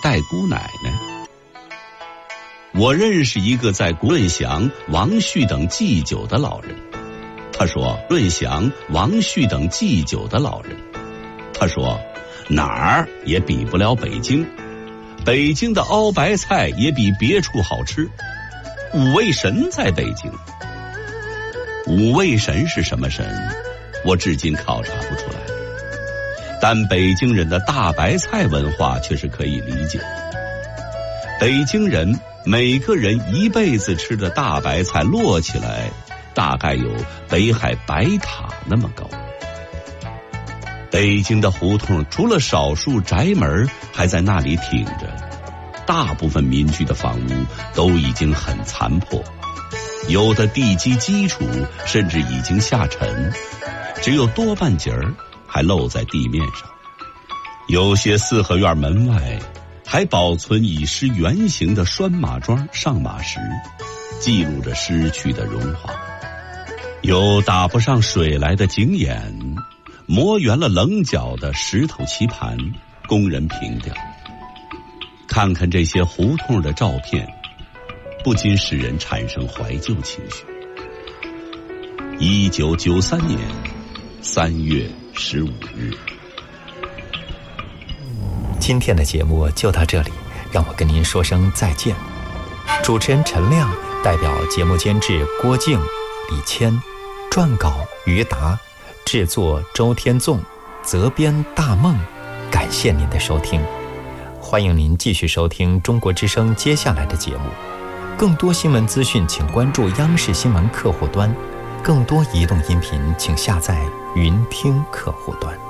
带姑奶奶。我认识一个在润祥、王旭等祭酒的老人，他说润祥、王旭等祭酒的老人，他说哪儿也比不了北京，北京的熬白菜也比别处好吃。五味神在北京，五味神是什么神？我至今考察不出来，但北京人的大白菜文化却是可以理解的。北京人每个人一辈子吃的大白菜摞起来，大概有北海白塔那么高。北京的胡同除了少数宅门还在那里挺着，大部分民居的房屋都已经很残破，有的地基基础甚至已经下沉，只有多半截儿还露在地面上。有些四合院门外还保存已失原形的拴马桩、上马石，记录着失去的荣华。有打不上水来的井眼，磨圆了棱角的石头棋盘，供人凭吊。看看这些胡同的照片，不禁使人产生怀旧情绪。1993年3月15日。 今天的节目就到这里，让我跟您说声再见。主持人陈亮代表节目监制郭静、李谦，撰稿于达，制作周天纵，责编大梦。感谢您的收听，欢迎您继续收听中国之声接下来的节目。更多新闻资讯请关注央视新闻客户端，更多移动音频请下载云听客户端。